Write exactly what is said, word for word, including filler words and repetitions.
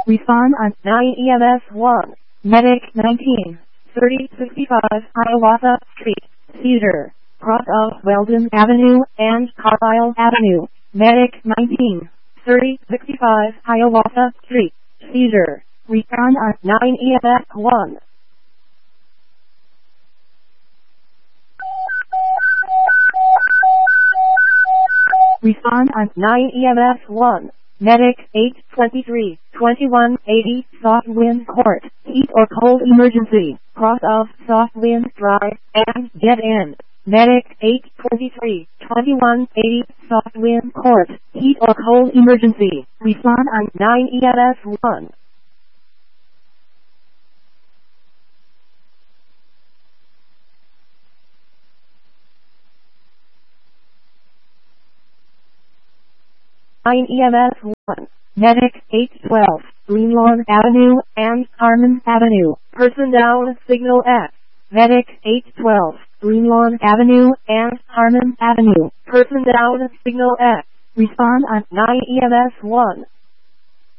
Respond on nine E M S one. Medic nineteen, thirty sixty-five Hiawatha Street, Cedar, cross of Weldon Avenue and Carlisle Avenue. Medic nineteen, thirty sixty-five Hiawatha Street, Cedar. Respond on nine E M S one. Respond on nine E M S one. Medic eight twenty-three, twenty-one eighty Soft Wind Court, heat or cold emergency, cross of Soft Wind Drive and dead end. Medic eight twenty-three, twenty-one eighty Soft Wind Court, heat or cold emergency. Respond on nine E M S one. nine E M S one. Medic eight twelve, Greenlawn Avenue and Harmon Avenue. Person down, signal X. Medic eight twelve, Greenlawn Avenue and Harmon Avenue. Person down, signal X. Respond on nine E M S one.